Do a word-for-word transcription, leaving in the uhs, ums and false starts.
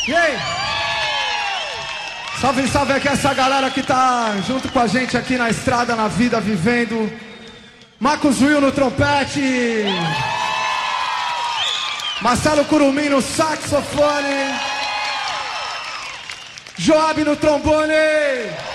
E aí? Salve, salve aqui essa galera que tá junto com a gente aqui na estrada, na vida, vivendo. Marcos Will no trompete. Marcelo Curumim no saxofone. Joab no trombone.